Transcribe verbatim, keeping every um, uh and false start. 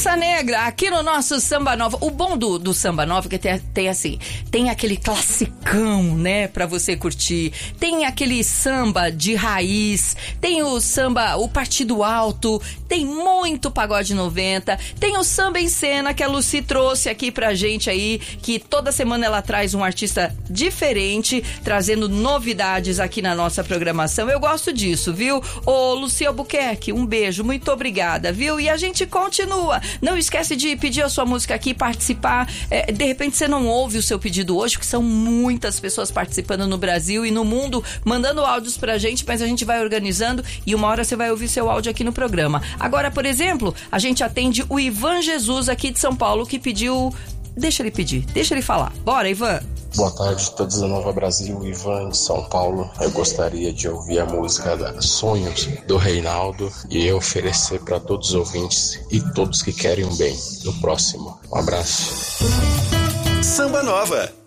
Raça Negra, aqui no nosso Samba Nova. O bom do, do Samba Nova é que tem, tem assim, tem aquele classicão, né, pra você curtir. Tem aquele samba de raiz, tem o samba, o Partido Alto, tem muito pagode noventa, tem o samba em cena que a Lucy trouxe aqui pra gente aí, que toda semana ela traz um artista diferente, trazendo novidades aqui na nossa programação. Eu gosto disso, viu? Ô, Lucy Albuquerque, um beijo, muito obrigada, viu? E a gente continua. Não esquece de pedir a sua música aqui, participar. É, de repente você não ouve o seu pedido hoje, porque são muitas pessoas participando no Brasil e no mundo, mandando áudios pra gente, mas a gente vai organizando e uma hora você vai ouvir seu áudio aqui no programa. Agora, por exemplo, a gente atende o Ivan Jesus aqui de São Paulo, que pediu... Deixa ele pedir, deixa ele falar. Bora, Ivan! Boa tarde, todos da Nova Brasil, Ivan de São Paulo. Eu gostaria de ouvir a música da Sonhos do Reinaldo e oferecer para todos os ouvintes e todos que querem um bem no próximo. Um abraço. Samba Nova.